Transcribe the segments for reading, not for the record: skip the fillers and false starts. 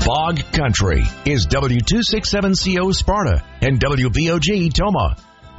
Bog Country is W267CO Sparta and WBOG Toma.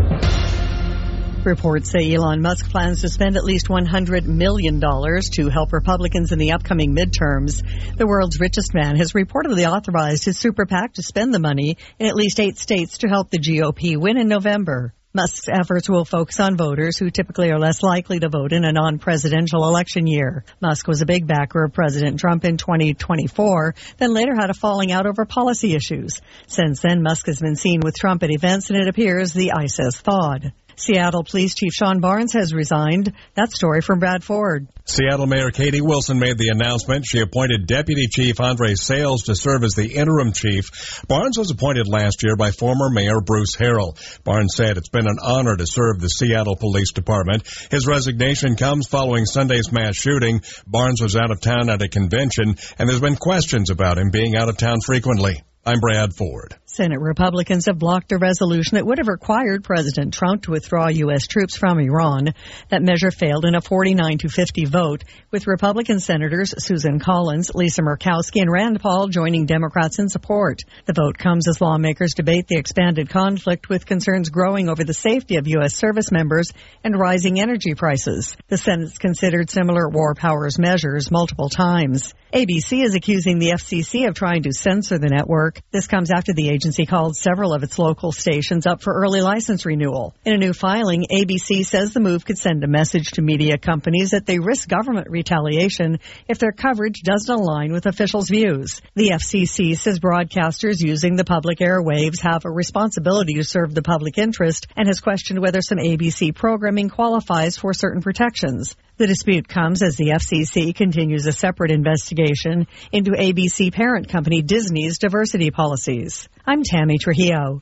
Reports say Elon Musk plans to spend at least $100 million to help Republicans in the upcoming midterms. The world's richest man has reportedly authorized his super PAC to spend the money in at least 8 states to help the GOP win in November. Musk's efforts will focus on voters who typically are less likely to vote in a non-presidential election year. Musk was a big backer of President Trump in 2024, then later had a falling out over policy issues. Since then, Musk has been seen with Trump at events, and it appears the ice has thawed. Seattle Police Chief Sean Barnes has resigned. That story from Brad Ford. Seattle Mayor Katie Wilson made the announcement. She appointed Deputy Chief Andre Sales to serve as the interim chief. Barnes was appointed last year by former Mayor Bruce Harrell. Barnes said it's been an honor to serve the Seattle Police Department. His resignation comes following Sunday's mass shooting. Barnes was out of town at a convention, and there's been questions about him being out of town frequently. I'm Brad Ford. Senate Republicans have blocked a resolution that would have required President Trump to withdraw U.S. troops from Iran. That measure failed in a 49-50 vote, with Republican Senators Susan Collins, Lisa Murkowski, and Rand Paul joining Democrats in support. The vote comes as lawmakers debate the expanded conflict, with concerns growing over the safety of U.S. service members and rising energy prices. The Senate's considered similar war powers measures multiple times. ABC is accusing the FCC of trying to censor the network. This comes after the agency called several of its local stations up for early license renewal. In a new filing, ABC says the move could send a message to media companies that they risk government retaliation if their coverage doesn't align with officials' views. The FCC says broadcasters using the public airwaves have a responsibility to serve the public interest and has questioned whether some ABC programming qualifies for certain protections. The dispute comes as the FCC continues a separate investigation into ABC parent company Disney's diversity policies. I'm Tammy Trujillo.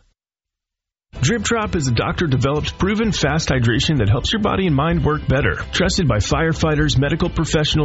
Drip Drop is a doctor-developed, proven fast hydration that helps your body and mind work better. Trusted by firefighters, medical professionals,